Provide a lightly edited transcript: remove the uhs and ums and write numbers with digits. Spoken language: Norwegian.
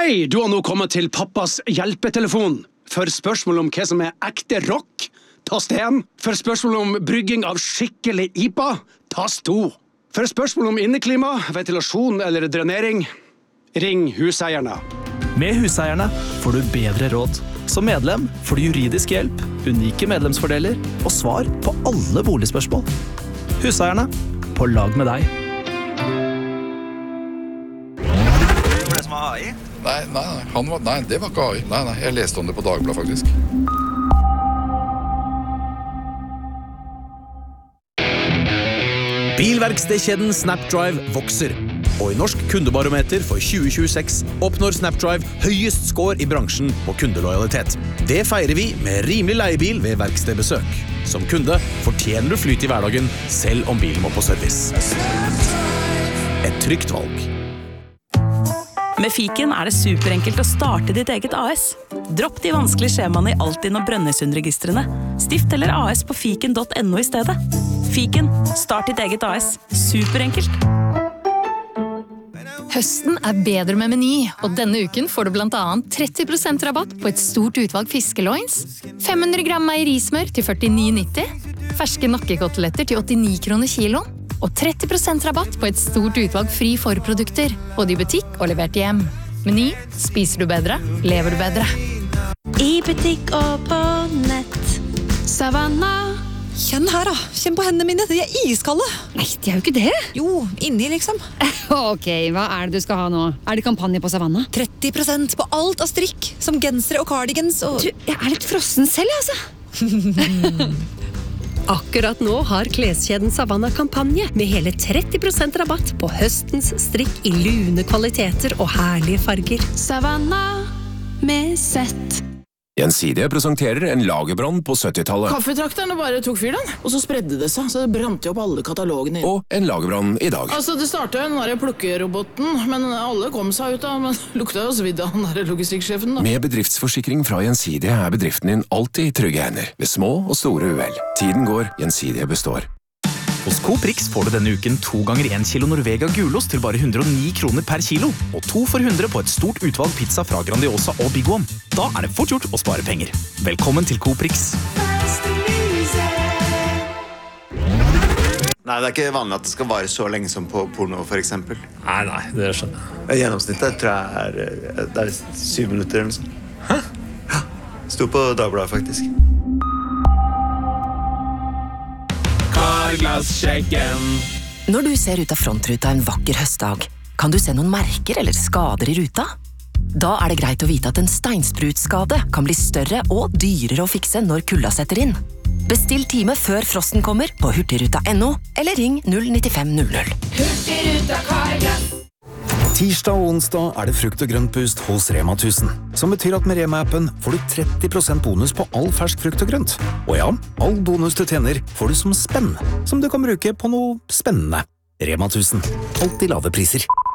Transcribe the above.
Hei, du har nå kommet til pappas hjelpetelefon. For spørsmål om hva som ekte rock, tast 1. For spørsmål om brygging av skikkelig IPA, tast 2. For spørsmål om inneklima, ventilasjon eller drenering, ring huseierne. Med huseierne får du bedre råd. Som medlem får du juridisk hjelp, unike medlemsfordeler og svar på alle boligspørsmål. Huseierne, på lag med deg. Det som var AI? Nei, det var ikke AI. Nei, jeg leste om det på Dagbladet faktisk. Bilverkstedkjeden Snapdrive vokser. Og i Norsk kundebarometer for 2026 oppnår Snapdrive høyest score i bransjen på kundelojalitet. Det feirer vi med rimelig leiebil ved verkstedbesøk. Som kunde fortjener du flyt i hverdagen, selv om bilen må på service. Et trygt valg. Med Fiken det superenkelt å starte ditt eget AS. Dropp de vanskelige skjemaene i Altinn og Brønnøysundregistrene. Stift eller AS på fiken.no i stedet. Fiken, start ditt eget AS. Superenkelt. Høsten bedre med Meny, og denne uken får du blant annet 30% rabatt på et stort utvalg fiskeloins, 500 gram meierismør til 49,90, ferske nakkekoteletter til 89 kroner kiloen, og 30% rabatt på et stort utvalg fri forprodukter, både i butikk og levert hjem. Meny, spiser du bedre, lever du bedre. I butikk og på nett. Savanna. Kjenn her da, kjenn på hendene mine, de iskalde. Nei, de jo ikke det. Jo, inni liksom. Ok, hva det du skal ha nå? Det kampanje på Savanna? 30% på alt av strikk, som gensere og cardigans og... Du, jeg litt frossen selv, altså. Akkurat nå har kleskjeden Savanna kampanje med hele 30% rabatt på høstens strikk i lune kvaliteter og herlige farger. Savanna med sett. Gjensidige presenterer en lagerbrann på 70-tallet. Kaffetrakterne bare tok fyr den, og så spredde det seg, så det brant jo opp alle katalogene. Og en lagerbrann i dag. Altså, det startet jo den der plukkeroboten, men alle kom seg ut av, men lukta jo svidd av den der logistikksjefen da. Med bedriftsforsikring fra Gjensidige bedriften din alltid i trygge hender, ved små og store uhell. Tiden går, Gjensidige består. Hos Coop Rix får du denne uken 2 ganger 1 kilo Norvega gulost til bare 109 kroner per kilo, og 2 for 100 på et stort utvalg pizza fra Grandiosa og Big One. Da det fort gjort å spare penger. Velkommen til Coop Rix. Nei, det ikke vanlig at det skal vare så lenge som på porno, for eksempel. Nei, det skjønner jeg. Gjennomsnittet tror jeg det 7 minutter eller noe sånt. Hæ? Ja, stod på Dagbladet faktisk. Når du ser ut av frontruta en vakker høstdag, kan du se noen merker eller skader i ruta? Da det greit å vite at en steinsprutskade kan bli større og dyrere å fikse når kulda setter inn. Bestill time før frosten kommer på hurtigruta.no eller ring 09500. Hurtigruta Carglass. Tirsdag og onsdag det frukt- og grøntboost hos Rema 1000, som betyr at med Rema-appen får du 30% bonus på all fersk frukt og grønt. Og ja, all bonus du tjener får du som spenn, som du kan bruke på noe spennende. Rema 1000, alltid lave priser.